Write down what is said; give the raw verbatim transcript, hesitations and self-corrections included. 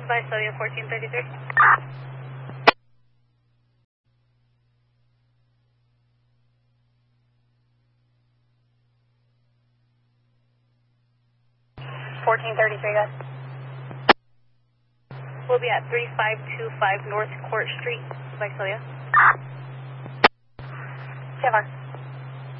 Visalia fourteen thirty-three. fourteen thirty-three, guys. We'll be at three five two five North Court Street, Visalia. T F R.